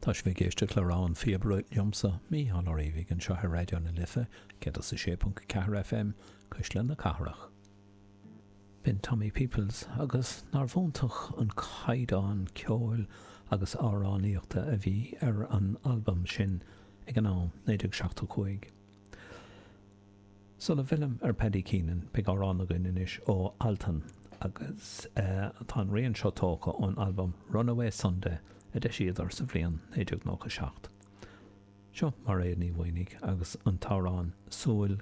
Tá sé géiste chlarán fiabbrúid liomsa mí an áíhí an seo radio na lifa cé sa 6.4 FM Cuisle na Cathrach. Bin Tommy Peoples agus nar bhóntach an caighdeán ceoil agus áráníochta a bhí ar an album sin ag an án 1975. Son a bhfuilm ar Paddy Keenan beag áránagainn inis ó Alton agus tá an rion seo tóca ón album Runaway Sunday a de siad ar sa bhliain 1997. Seo mar réad ní bhhainnig agus an tárán Súil